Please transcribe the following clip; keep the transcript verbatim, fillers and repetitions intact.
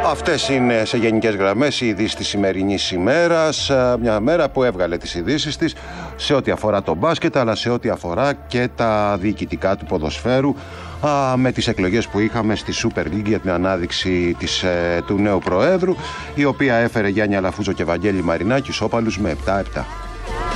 Αυτές είναι σε γενικές γραμμές οι ειδήσεις της σημερινής ημέρας. Μια μέρα που έβγαλε τις ειδήσεις της σε ό,τι αφορά το μπάσκετ, αλλά σε ό,τι αφορά και τα διοικητικά του ποδοσφαίρου, με τις εκλογές που είχαμε στη Super League για την ανάδειξη της, του νέου Προέδρου, η οποία έφερε Γιάννη Αλαφούζο και Βαγγέλη Μαρινάκη ισόπαλους με επτά επτά.